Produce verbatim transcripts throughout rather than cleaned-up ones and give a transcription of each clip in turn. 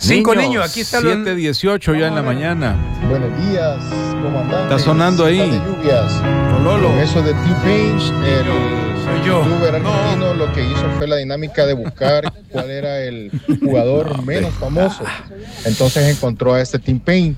Cinco niños, niños aquí está siete dieciocho ya en la mañana. Buenos días, comandante. Está sonando ahí. De lluvias. Lolo. Con eso de T-Pain, el soy yo. youtuber argentino, no. Lo que hizo fue la dinámica de buscar cuál era el jugador no, menos famoso. Entonces encontró a este T-Pain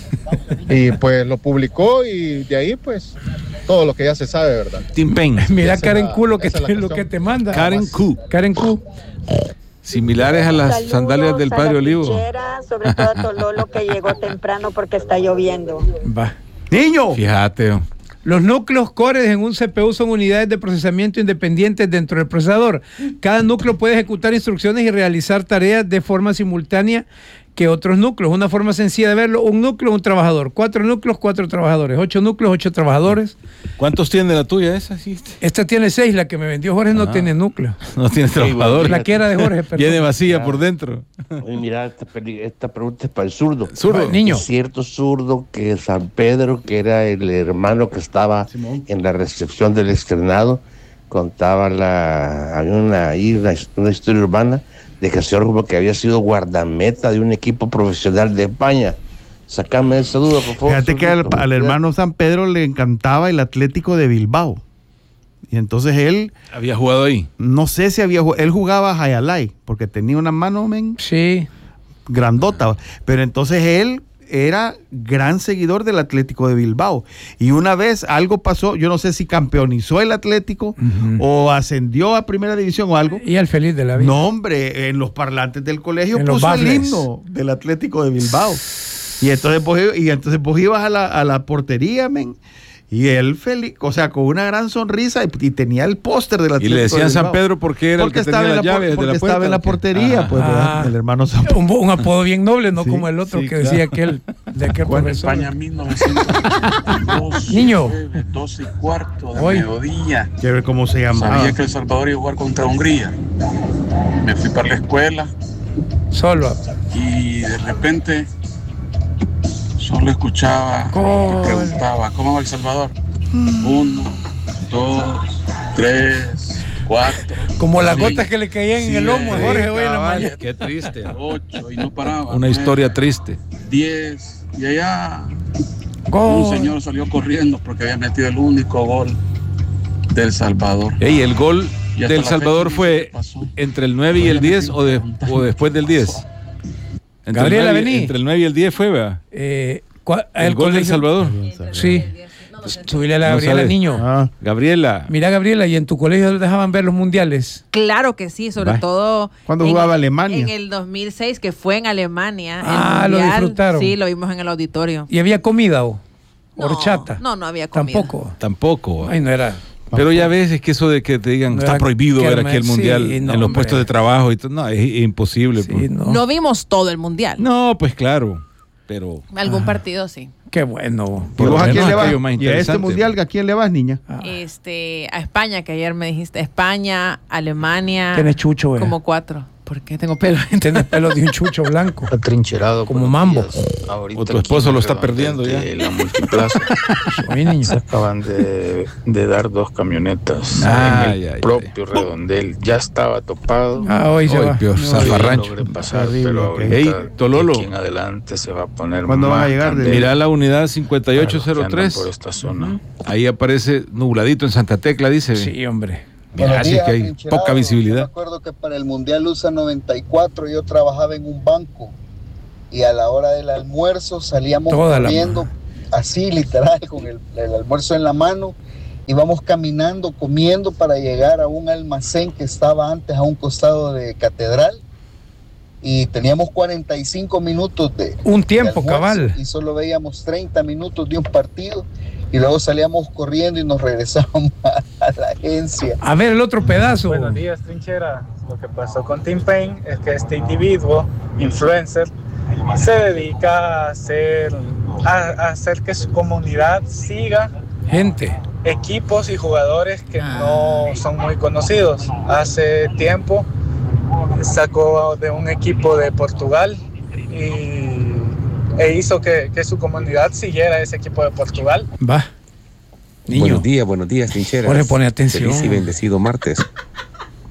y pues lo publicó y de ahí pues todo lo que ya se sabe, ¿verdad? T-Pain. Mira Karen Q lo que te, lo que te manda. Karen Q. Karen Q. Similares a las Saludos sandalias del Padre Olivo. Trinchera, sobre todo a Tololo que llegó temprano porque está lloviendo. Va. Niño. Fíjate. Los núcleos cores en un C P U son unidades de procesamiento independientes dentro del procesador. Cada núcleo puede ejecutar instrucciones y realizar tareas de forma simultánea que otros núcleos. Una forma sencilla de verlo: un núcleo, un trabajador. Cuatro núcleos, cuatro trabajadores. Ocho núcleos, ocho trabajadores. ¿Cuántos tiene la tuya esa? ¿Sí? Esta tiene seis, la que me vendió Jorge no ah, tiene núcleo. No tiene trabajadores. La que era de Jorge, perdón. Viene vacía ah. por dentro. Oye, mira, esta, esta pregunta es para el zurdo. Zurdo. Niño. Es cierto, zurdo, que San Pedro, que era el hermano que estaba Simón. en la recepción del externado, contaba la, había una, una, una historia urbana de que el señor como que había sido guardameta de un equipo profesional de España. Sácame esa duda, por favor. Fíjate que al, al hermano San Pedro le encantaba el Atlético de Bilbao. Y entonces él... ¿Había jugado ahí? No sé si había jugado. Él jugaba a Hayalay, porque tenía una mano, men, sí, grandota. Pero entonces él era gran seguidor del Atlético de Bilbao. Y una vez algo pasó, yo no sé si campeonizó el Atlético uh-huh. o ascendió a primera división o algo. Y al feliz de la vida. No, hombre, en los parlantes del colegio en puso el himno del Atlético de Bilbao. Y entonces vos, y entonces vos ibas a la, a la portería, men, y él feliz, o sea, con una gran sonrisa, y, y tenía el póster del Atlético. Y le decían San Pedro porque era porque el que tenía las llaves porque de la puerta. Estaba en la portería, ah, pues, ah, el hermano San Pedro. Un, un apodo bien noble, no sí, como el otro sí, que claro. decía aquel, de aquel profesor. España mil novecientos dos, niño. doce y cuarto de Hoy. mediodía. Quiero ver cómo se llama. Sabía que El Salvador iba a jugar contra Hungría. Me fui para la escuela. Solo. Y de repente solo escuchaba Gol. y preguntaba, ¿cómo va El Salvador? Uno, dos, tres, cuatro. Como las gotas que le caían sí, en el lomo, sí, Jorge, hoy en la mañana. Qué triste. Ocho, y no paraba. Una historia triste. Diez, y allá gol. Un señor salió corriendo porque había metido el único gol del Salvador. Ey, el gol del Salvador fue entre el nueve y el diez o, de, o después del diez. Entre Gabriela, el nueve, vení. Entre el nueve y el diez fue, ¿verdad? Eh, el, el gol del Salvador. Sí. Subile a la No Gabriela, sabes. niño. Ah, Gabriela. Mira, Gabriela, ¿y en tu colegio dejaban ver los mundiales? Claro que sí, sobre Va. todo... ¿Cuándo en, jugaba Alemania? En el dos mil seis, que fue en Alemania. Ah, el lo mundial, disfrutaron. Sí, lo vimos en el auditorio. ¿Y había comida o no, horchata? No, no había comida. Tampoco. Tampoco. Ay, no era... Pero ya ves, es que eso de que te digan, no está prohibido ver aquí el mundial sí, no, en los hombre. puestos de trabajo y todo, no, es, es imposible. Sí, pues. no. no vimos todo el mundial. No, pues claro, pero... Algún ah, partido sí. Qué bueno. ¿Y vos a quién le vas? Más ¿Y a este mundial a quién le vas, niña? Ah. Este, a España, que ayer me dijiste. España, Alemania. Tienes chucho, eh. Como cuatro. ¿Por qué tengo pelo? Tienes pelo de un chucho blanco. Atrincherado. Como mambo. O tu esposo lo está perdiendo ya. La multiplaza. Oye, niño. Se acaban de, de dar dos camionetas ah, en el ya, ya, propio ya. redondel. Ya estaba topado. Ah, hoy se hoy, va. Peor, no, zafarrancho. logré pasar, Terrible, pero ahorita, Ey, Tololo. de aquí en adelante se va a poner ¿Cuándo más van a llegar? candela. Mira la unidad cincuenta y ocho cero tres. Por esta zona. Ahí aparece nubladito en Santa Tecla, dice. Sí, hombre. Mira, así que hay poca visibilidad. Yo me acuerdo que para el Mundial U S A noventa y cuatro yo trabajaba en un banco y a la hora del almuerzo salíamos Toda comiendo así literal con el, el almuerzo en la mano, íbamos caminando, comiendo para llegar a un almacén que estaba antes a un costado de Catedral y teníamos cuarenta y cinco minutos de un tiempo de cabal y solo veíamos treinta minutos de un partido y luego salíamos corriendo y nos regresábamos a, a la agencia. A ver el otro pedazo. Buenos días, Trinchera. Lo que pasó con T-Pain es que este individuo, influencer, se dedica a hacer, a, a hacer que su comunidad siga gente, equipos y jugadores que no son muy conocidos. Hace tiempo sacó de un equipo de Portugal y e hizo que, que su comunidad siguiera ese equipo de Portugal. Va. Niño. Buenos días, buenos días, Trinchera. Jorge, pone atención. Feliz y bendecido martes.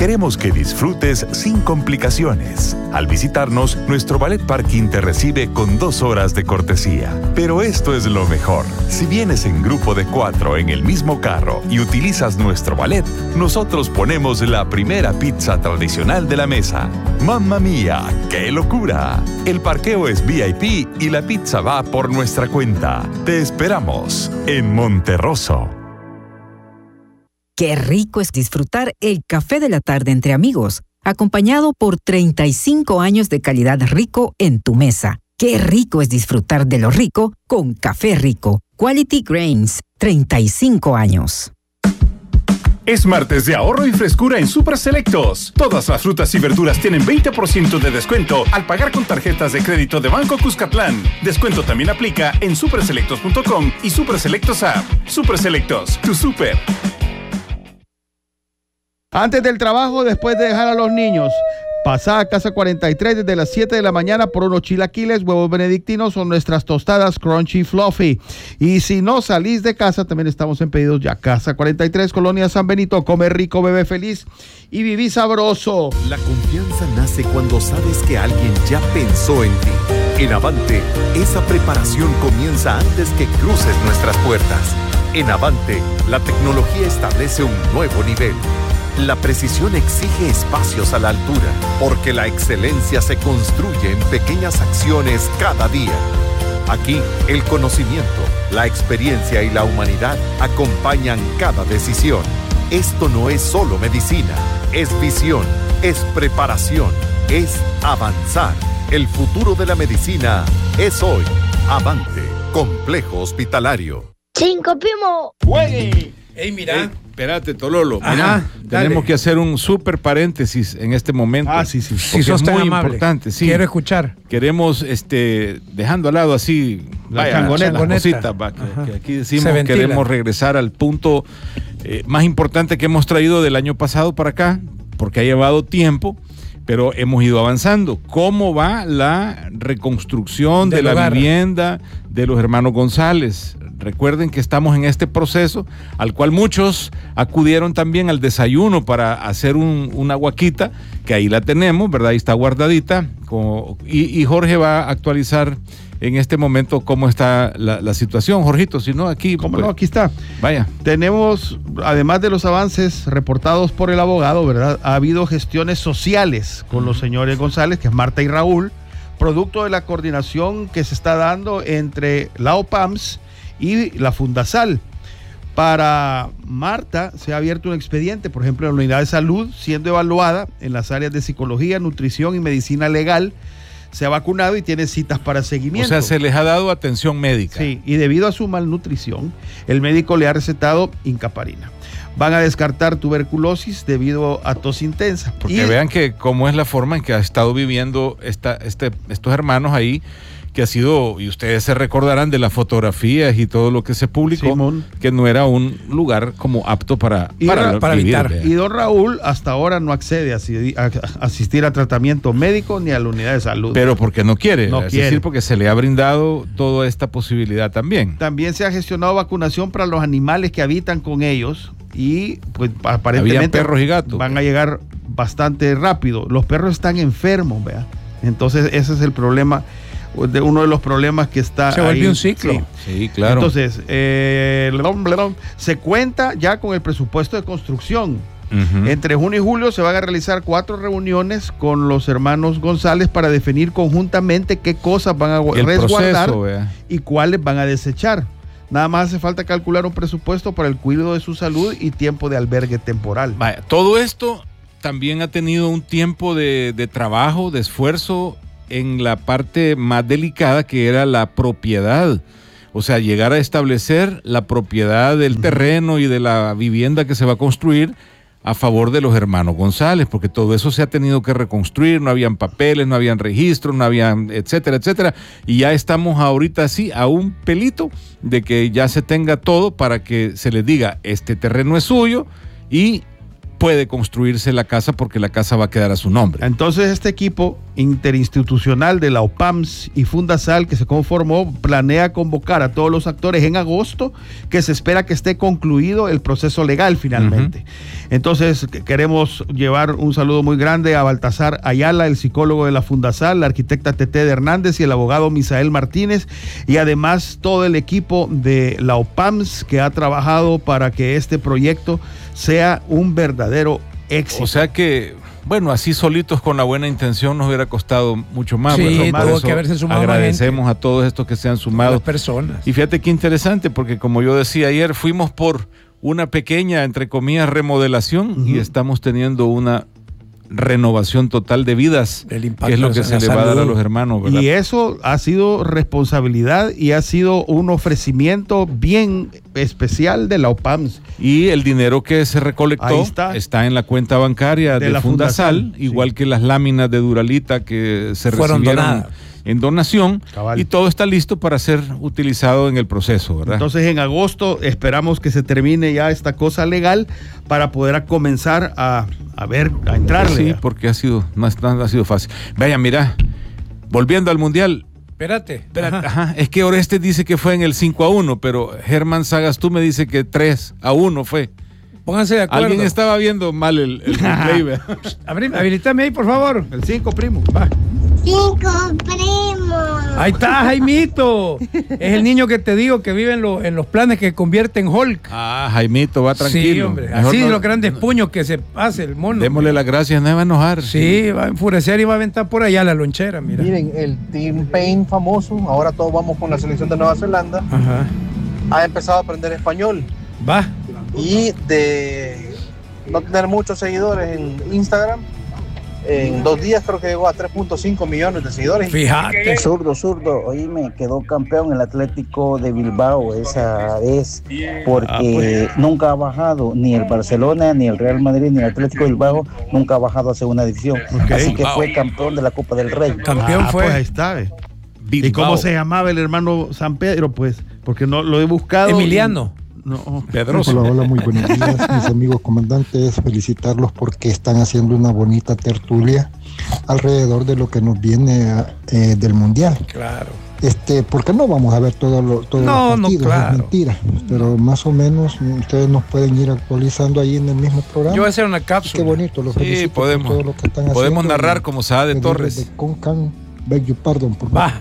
Queremos que disfrutes sin complicaciones. Al visitarnos, nuestro ballet parking te recibe con dos horas de cortesía. Pero esto es lo mejor. Si vienes en grupo de cuatro en el mismo carro y utilizas nuestro ballet, nosotros ponemos la primera pizza tradicional de la mesa. ¡Mamma mía! ¡Qué locura! El parqueo es V I P y la pizza va por nuestra cuenta. Te esperamos en Monterroso. Qué rico es disfrutar el café de la tarde entre amigos, acompañado por treinta y cinco años de calidad rico en tu mesa. Qué rico es disfrutar de lo rico con Café Rico. Quality Grains, treinta y cinco años. Es martes de ahorro y frescura en Super Selectos. Todas las frutas y verduras tienen veinte por ciento de descuento al pagar con tarjetas de crédito de Banco Cuscatlán. Descuento también aplica en super selectos punto com y Super Selectos App. Super Selectos, tu super. Antes del trabajo, después de dejar a los niños, pasá a Casa cuarenta y tres desde las siete de la mañana por unos chilaquiles, huevos benedictinos o nuestras tostadas Crunchy Fluffy. Y si no salís de casa, también estamos en pedidos ya. Casa cuarenta y tres, Colonia San Benito. Come rico, bebe feliz y viví sabroso. La confianza nace cuando sabes que alguien ya pensó en ti. En Avante, esa preparación comienza antes que cruces nuestras puertas. En Avante, la tecnología establece un nuevo nivel. La precisión exige espacios a la altura, porque la excelencia se construye en pequeñas acciones cada día. Aquí, el conocimiento, la experiencia y la humanidad acompañan cada decisión. Esto no es solo medicina, es visión, es preparación, es avanzar. El futuro de la medicina es hoy. Avante, Complejo Hospitalario. ¡Cinco, primo! ¡Juegue! ¡Ey, mira! Ey, espérate, Tololo. Ajá, Mira, dale. tenemos que hacer un súper paréntesis en este momento. Ah, sí, sí. Porque Si sos es tan muy amable. importante. Sí. Quiero escuchar. Queremos, este, dejando al lado así, La vaya, changoneta. la cosita, va, que, que aquí Se decimos, ventila. queremos regresar al punto eh, más importante que hemos traído del año pasado para acá, porque ha llevado tiempo, pero hemos ido avanzando. ¿Cómo va la reconstrucción Del de la hogar. vivienda de los hermanos González? Recuerden que estamos en este proceso al cual muchos acudieron también al desayuno para hacer un, una guaquita, que ahí la tenemos, ¿verdad? Ahí está guardadita. Como, y, y Jorge va a actualizar en este momento cómo está la, la situación. Jorgito, si no, aquí... ¿Cómo pues, no? Aquí está. Vaya. Tenemos, además de los avances reportados por el abogado, ¿verdad? Ha habido gestiones sociales con los señores González, que es Marta y Raúl, producto de la coordinación que se está dando entre la O P A M S y la Fundasal. Para Marta se ha abierto un expediente, por ejemplo, en la unidad de salud, siendo evaluada en las áreas de psicología, nutrición y medicina legal. Se ha vacunado y tiene citas para seguimiento. O sea, se les ha dado atención médica. Sí, y debido a su malnutrición, el médico le ha recetado incaparina. Van a descartar tuberculosis debido a tos intensa. Porque Y- vean que cómo es la forma en que ha estado viviendo esta, este, estos hermanos ahí, que ha sido, y ustedes se recordarán de las fotografías y todo lo que se publicó, Simón. que no era un lugar como apto para, Y, para, Ra- para vivir, evitar. vea. Y don Raúl hasta ahora no accede a, asi- a- a asistir a tratamiento médico ni a la unidad de salud. Pero porque no quiere, No es quiere. decir, porque se le ha brindado toda esta posibilidad también. También se ha gestionado vacunación para los animales que habitan con ellos y pues Habían aparentemente perros y gatos. van a llegar bastante rápido. Los perros están enfermos, vea. Entonces ese es el problema, de uno de los problemas que está Se ahí. volvió un ciclo. Sí. Sí, claro. Entonces, eh, blom, blom, se cuenta ya con el presupuesto de construcción. Ujú. Entre junio y julio se van a realizar cuatro reuniones con los hermanos González para definir conjuntamente qué cosas van a gu- El resguardar proceso, vea. y cuáles van a desechar. Nada más hace falta calcular un presupuesto para el cuidado de su salud y tiempo de albergue temporal. Vaya, todo esto también ha tenido un tiempo de, de trabajo, de esfuerzo en la parte más delicada, que era la propiedad. O sea, llegar a establecer la propiedad del terreno y de la vivienda que se va a construir a favor de los hermanos González, porque todo eso se ha tenido que reconstruir, no habían papeles, no habían registros, no habían, etcétera, etcétera, y ya estamos ahorita así a un pelito de que ya se tenga todo para que se les diga, este terreno es suyo y puede construirse la casa porque la casa va a quedar a su nombre. Entonces este equipo interinstitucional de la OPAMS y Fundasal que se conformó planea convocar a todos los actores en agosto, que se espera que esté concluido el proceso legal finalmente. Uh-huh. Entonces queremos llevar un saludo muy grande a Baltasar Ayala, el psicólogo de la Fundasal, la arquitecta Tete de Hernández y el abogado Misael Martínez, y además todo el equipo de la OPAMS que ha trabajado para que este proyecto sea un verdadero éxito. O sea que bueno, así solitos con la buena intención nos hubiera costado mucho más. Sí, ¿verdad? tuvo que haberse sumado. Agradecemos a todos estos que se han sumado. Las personas. Y fíjate qué interesante, porque como yo decía ayer, fuimos por una pequeña, entre comillas, remodelación, uh-huh, y estamos teniendo una renovación total de vidas, que es lo que se le va a dar a los hermanos, ¿verdad? Y eso ha sido responsabilidad y ha sido un ofrecimiento bien especial de la OPAMS. Y el dinero que se recolectó está. está en la cuenta bancaria de, de la Fundasal, Fundasal, igual sí, que las láminas de Duralita que se fueron recibieron donadas en donación. Cabal. Y todo está listo para ser utilizado en el proceso, ¿verdad? Entonces en agosto esperamos que se termine ya esta cosa legal para poder comenzar a, a ver, a entrarle. Sí, porque ha sido, no, no ha sido fácil. Vaya, mira, volviendo al Mundial. Espérate. Espérate ajá. Ajá, es que Oreste dice que fue en el cinco a uno, pero Germán Sagastú me dice que tres a uno fue. Pónganse de acuerdo. Alguien estaba viendo mal el, el replay. Habilitame ahí, por favor. El cinco, primo. Va. Cinco primos. Ahí está, Jaimito. Es el niño que te digo que vive en, lo, en los planes que convierte en Hulk. Ah, Jaimito, va tranquilo. Sí, hombre. Mejor así no, los grandes puños que se hace el mono. Démosle hombre. las gracias, no va a enojar. Sí, sí, va a enfurecer y va a aventar por allá la lonchera, mira. Miren, el Team Payne famoso, ahora todos vamos con la selección de Nueva Zelanda. Ajá. Ha empezado a aprender español. Va. Y de no tener muchos seguidores en Instagram, en dos días creo que llegó a tres punto cinco millones de seguidores. Fíjate. Zurdo, zurdo, oíme, quedó campeón el Atlético de Bilbao esa vez, porque ah, pues. nunca ha bajado, ni el Barcelona, ni el Real Madrid, ni el Atlético de Bilbao, nunca ha bajado a segunda división. Okay. Así que fue campeón de la Copa del Rey. Campeón ah, fue. Pues ahí está. Eh. ¿Y cómo se llamaba el hermano San Pedro? Pues, porque no lo he buscado. Emiliano. No, Pedroso. Hola, hola, muy buenos días, mis amigos comandantes. Felicitarlos porque están haciendo una bonita tertulia alrededor de lo que nos viene eh, del Mundial. Claro. Este, porque no vamos a ver todo lo, todos no, los partidos, no, claro. Es mentira. Pero más o menos ustedes nos pueden ir actualizando ahí en el mismo programa. Yo voy a hacer una cápsula. Qué bonito, los sí, podemos, todo lo que están podemos haciendo, narrar como Saade de Torres. De Concan, beg you pardon, por Va.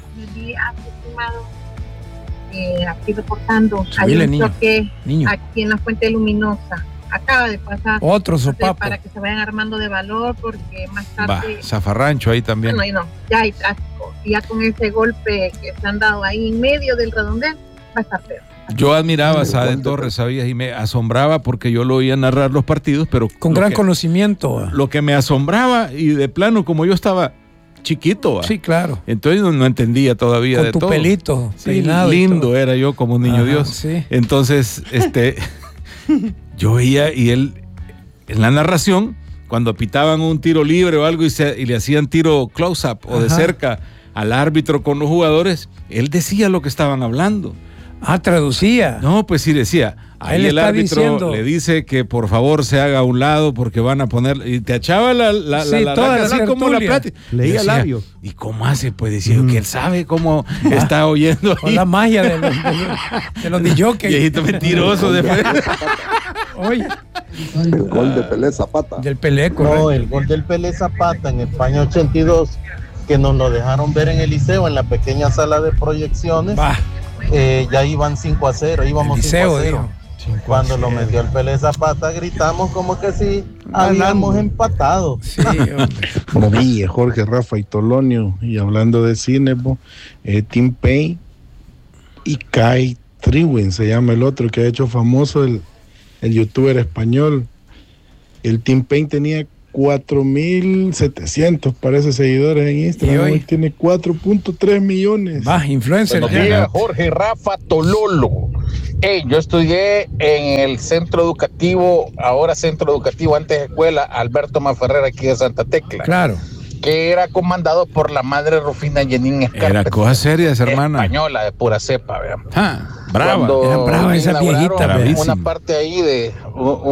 Eh, aquí reportando, hay un choque aquí en la Fuente Luminosa, acaba de pasar otro sopapo para que se vayan armando de valor porque más tarde va, Zafarrancho ahí también. Bueno, y no, ya hay tráfico y ya con ese golpe que se han dado ahí en medio del redondel va a estar peor. Yo admiraba a Saade Torres, sabías, y me asombraba porque yo lo oía narrar los partidos, pero con gran que, conocimiento. Lo que me asombraba, y de plano, como yo estaba chiquito, ¿va? Sí, claro. Entonces no, no entendía todavía con de tu todo. pelito sí, peinado lindo era yo como niño. Ajá, Dios. Sí. Entonces, este, yo veía y él en la narración cuando pitaban un tiro libre o algo y, se, y le hacían tiro close-up o Ajá. de cerca al árbitro con los jugadores, él decía lo que estaban hablando. Ah, traducía. No, pues sí decía. Ahí el árbitro diciendo, le dice que por favor se haga a un lado porque van a poner. Y te echaba la, la, sí, la, toda la, la, la como la plática. Leía el labio. ¿Y cómo hace? Pues decía mm. que él sabe cómo ah, está oyendo. Con ahí. La magia de los, de los, de los Viejito mentiroso. de Oye. El gol de Pelé Zapata. Del Pelé, correcto. No, el gol del Pelé Zapata en España ochenta y dos, que nos lo dejaron ver en el liceo, en la pequeña sala de proyecciones. Bah. Eh, ya iban cinco a cero, íbamos el liceo, cinco a cero. Cuando lo metió el Pelé Zapata, gritamos como que si habíamos empatado. Sí, Buenos días, Jorge, Rafa y Tolonio. Y hablando de cine, eh, Tim Payne y Kai Triwin se llama el otro que ha hecho famoso el, el youtuber español. El Tim Payne tenía cuatro mil setecientos parece seguidores en Instagram. Hoy tiene cuatro punto tres millones. Va, influencer. Buenos días, Jorge, Rafa, Tololo. Hey, yo estudié en el centro educativo, ahora centro educativo, antes escuela, Alberto Maferrer, aquí de Santa Tecla. Claro. Que era comandado por la madre Rufina Jenín Escarpeta. Era cosas serias, hermana. Española, de pura cepa, vean. Ah, brava. Cuando era brava esa viejita. Una parte ahí de...